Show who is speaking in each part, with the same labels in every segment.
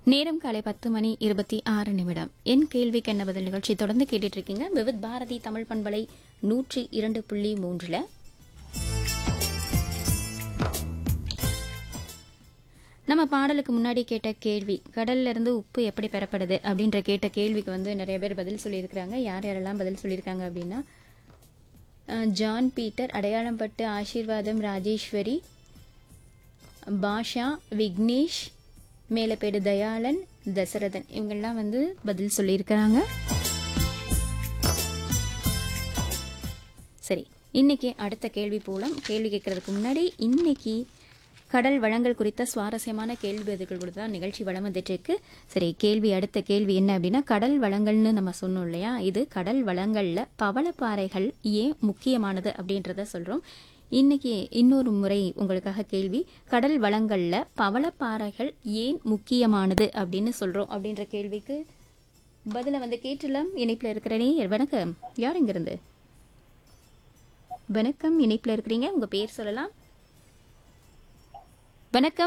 Speaker 1: நேரம் காலை 10:26 என் கேள்விக்கு என்ன பதில் நிகழ்ச்சி தொடர்ந்து கேட்டுட்டு இருக்கீங்க. விவித் பாரதி தமிழ் பண்பலை 102.3. நம்ம பாடலுக்கு முன்னாடி கேட்ட கேள்வி, கடல்ல இருந்து உப்பு எப்படி பெறப்படுது அப்படின்ற கேட்ட கேள்விக்கு நிறைய பேர் பதில் சொல்லியிருக்கிறாங்க. யார் யாரெல்லாம் பதில் சொல்லியிருக்காங்க அப்படின்னா, ஜான் பீட்டர், அடையாளம்பட்டு, ஆசீர்வாதம், ராஜேஸ்வரி, பாஷா, விக்னேஷ், மேலப்பேடு தயாளன், தசரதன், இவங்கெல்லாம் பதில் சொல்லியிருக்கிறாங்க. சரி, இன்னைக்கு அடுத்த கேள்வி போலாம். கேள்வி கேட்கறதுக்கு முன்னாடி இன்னைக்கு கடல் வளங்கள் குறித்த சுவாரஸ்யமான கேள்வி பதில்கள் கொடுத்து தான் நிகழ்ச்சி வளம் வந்துட்டு இருக்கு. சரி, அடுத்த கேள்வி என்ன அப்படின்னா, கடல் வளங்கள்னு நம்ம சொன்னோம் இல்லையா, இது கடல் வளங்கள்ல பவளப்பாறைகள் ஏன் முக்கியமானது அப்படின்றத சொல்றோம். இன்னைக்கு இன்னொரு முறை உங்களுக்காக கேள்வி, கடல் வளங்கள்ல பவளப்பாறைகள் ஏன் முக்கியமானது அப்படின்னு சொல்றோம் அப்படின்ற கேள்விக்கு பதில கேட்டுலாம். இணைப்புல இருக்கிறனே, வணக்கம், யார் இங்க இருந்து? வணக்கம், இணைப்புல இருக்கிறீங்க, உங்க பேர் சொல்லலாம். வணக்கம்,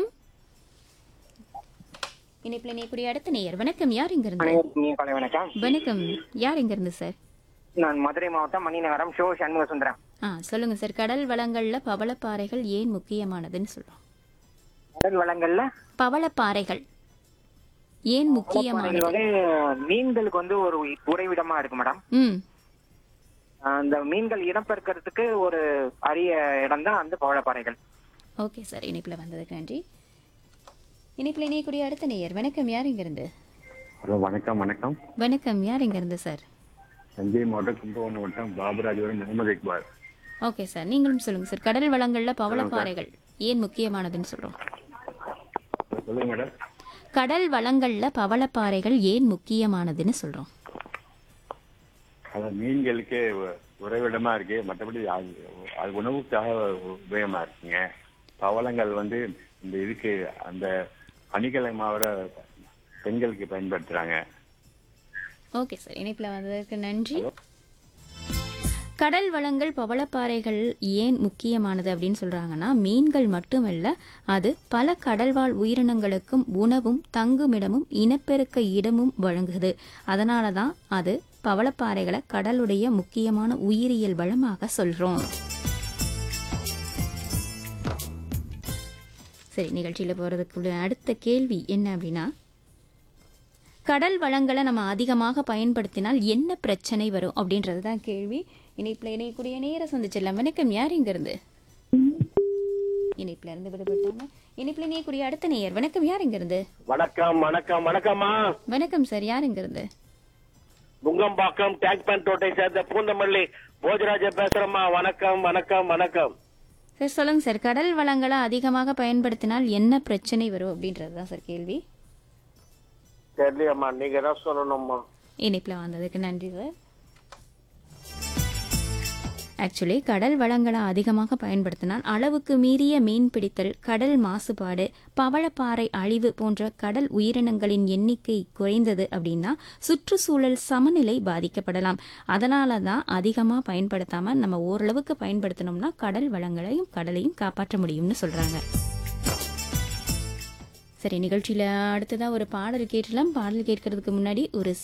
Speaker 1: இணைப்புல இணையக்கூடிய அடுத்த நேயர். வணக்கம், யார் இங்க இருந்து? வணக்கம், யார் இங்க இருந்து சார்?
Speaker 2: நான் மதுரை மாவட்டம் மணிநகரம் ஷோ சண்முக சுந்தரம்.
Speaker 1: சொல்லுங்க சார், கடல் வளங்கள்ல பவளப்பாறைகள் ஏன் முக்கியமானதுன்னு சொல்றோம்.
Speaker 2: கடல் வளங்கள்ல
Speaker 1: பவளப்பாறைகள் ஏன் முக்கியமானது?
Speaker 2: மீன்களுக்கு ஒரு உறைவிடமா இருக்கு மேடம். அந்த மீன்கள் இடம்பெயர்க்கிறதுக்கு ஒரு அரிய இடம் தான் அந்த பவளப்பாறைகள்.
Speaker 1: ஓகே சார், இணைப்புல வந்ததுக்கு நன்றி. இணைப்புல இணையக்கூடிய அடுத்த நேயர். வணக்கம், யார் இங்க இருந்து?
Speaker 3: ஹலோ, வணக்கம். வணக்கம்,
Speaker 1: வணக்கம், யார் இங்க இருந்து சார்?
Speaker 3: தஞ்சை மாவட்டம் கும்பகோணம் வட்டம் பாபராஜபுரம் முகமது இக்பால்.
Speaker 1: ஓகே சார், நீங்களும் சொல்லுங்க சார், கடல் வளங்கள்ல பவளப்பாறைகள் ஏன் முக்கியமானதுன்னு சொல்றோம்.
Speaker 3: சொல்லுங்க மேடம்.
Speaker 1: கடல் வளங்கள்ல பவளப்பாறைகள் ஏன் முக்கியமானதுன்னு சொல்றோம்.
Speaker 3: அது மீன்களுக்கு உறைவிடமா இருக்கு, மற்றபடி அது உணவுக்காக உபயோகமா இருக்குங்க. பவளங்கள் இந்த இதுக்கு அந்த அணிகளை மாவட்ட பெண்களுக்கு பயன்படுத்துறாங்க.
Speaker 1: ஓகே சார், இணைப்புல வந்ததற்கு நன்றி. கடல் வளங்கள் பவளப்பாறைகள் ஏன் முக்கியமானது அப்படின்னு சொல்றாங்கன்னா, மீன்கள் மட்டுமல்ல, அது பல கடல்வாழ் உயிரினங்களுக்கும் உணவும் தங்குமிடமும் இனப்பெருக்க இடமும் வழங்குது. அதனாலதான் அது பவளப்பாறைகளை கடலுடைய முக்கியமான உயிரியல் வளமாக சொல்றோம். சரி, நிகழ்ச்சியில போறதுக்குள்ள அடுத்த கேள்வி என்ன அப்படின்னா, கடல் வளங்களை நம்ம அதிகமாக பயன்படுத்தினால் என்ன பிரச்சனை வரும் அப்படின்றது தான் கேள்வி. இணைப்புல இணையக்கூடிய நேரம் சந்திச்சிடலாம். வணக்கம், யார் இங்க இருந்து? இணைப்புல இருந்து விடுபட்டாங்க. இணைப்புல இணையக்கூடிய அடுத்த நேயர். வணக்கம், யார் இங்க இருந்து?
Speaker 4: வணக்கம். வணக்கம். வணக்கம்மா.
Speaker 1: வணக்கம் சார், யார் இங்க இருந்து?
Speaker 4: நுங்கம்பாக்கம் டேங்க் பேண்ட் ரோட்டை சேர்ந்த பூந்தமல்லி போஜராஜ பேசுறேம்மா. வணக்கம். வணக்கம். வணக்கம்
Speaker 1: சார், சொல்லுங்க சார், கடல் வளங்களை அதிகமாக பயன்படுத்தினால் என்ன பிரச்சனை வரும் அப்படின்றது தான் சார் கேள்வி.
Speaker 4: தெரியலையம்மா, நீங்க தான் சொல்லணும்மா.
Speaker 1: இணைப்புல வந்ததுக்கு நன்றி சார். ஆக்சுவலி கடல் வளங்களை அதிகமாக பயன்படுத்தினால் அளவுக்கு மீறிய மீன் பிடித்தல், கடல் மாசுபாடு, பவளப்பாறை அழிவு போன்ற கடல் உயிரினங்களின் எண்ணிக்கை குறைந்தது அப்படின்னா சுற்றுச்சூழல் சமநிலை பாதிக்கப்படலாம். அதனால தான் அதிகமாக பயன்படுத்தாமல் நம்ம ஓரளவுக்கு பயன்படுத்தினோம்னா கடல் வளங்களையும் கடலையும் காப்பாற்ற முடியும்னு சொல்றாங்க. சரி, நிகழ்ச்சியில அடுத்ததான் ஒரு பாடல் கேட்டலாம். பாடல் கேட்கறதுக்கு முன்னாடி ஒரு